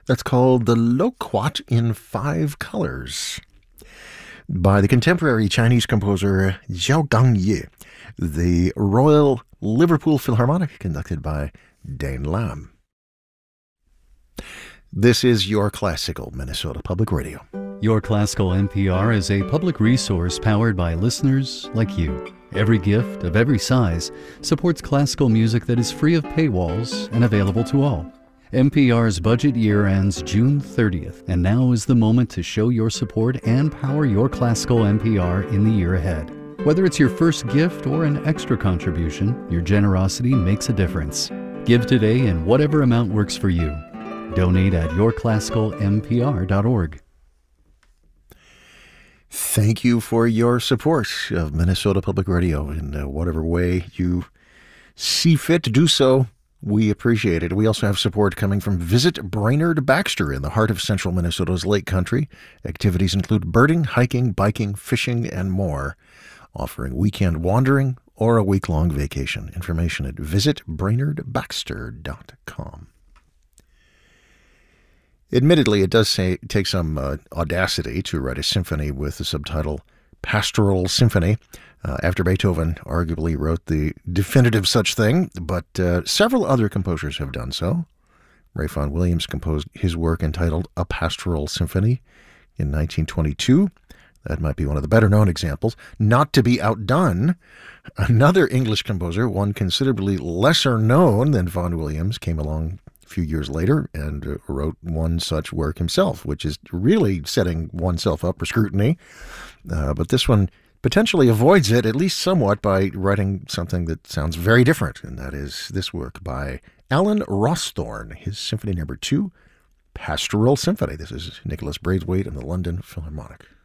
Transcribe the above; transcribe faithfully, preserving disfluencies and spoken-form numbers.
That's called The Loquat in Five Colors by the contemporary Chinese composer Zhao Gangye, the Royal Liverpool Philharmonic, conducted by Dane Lam. This is Your Classical Minnesota Public Radio. Your Classical N P R is a public resource powered by listeners like you. Every gift of every size supports classical music that is free of paywalls and available to all. N P R's budget year ends June thirtieth, and now is the moment to show your support and power your classical N P R in the year ahead. Whether it's your first gift or an extra contribution, your generosity makes a difference. Give today in whatever amount works for you. Donate at your classical n p r dot org. Thank you for your support of Minnesota Public Radio in uh, whatever way you see fit to do so. We appreciate it. We also have support coming from Visit Brainerd Baxter in the heart of central Minnesota's Lake Country. Activities include birding, hiking, biking, fishing, and more, offering weekend wandering or a week-long vacation. Information at visit brainerd baxter dot com. Admittedly, it does say, take some uh, audacity to write a symphony with the subtitle Pastoral Symphony, uh, after Beethoven arguably wrote the definitive such thing, but uh, several other composers have done so. Ray Vaughan Williams composed his work entitled A Pastoral Symphony in nineteen twenty-two. That might be one of the better-known examples. Not to be outdone, another English composer, one considerably lesser known than Vaughan Williams, came along few years later and wrote one such work himself, which is really setting oneself up for scrutiny. Uh, but this one potentially avoids it, at least somewhat, by writing something that sounds very different, and that is this work by Alan Rawsthorne, his Symphony Number Two, Pastoral Symphony. This is Nicholas Braithwaite and the London Philharmonic.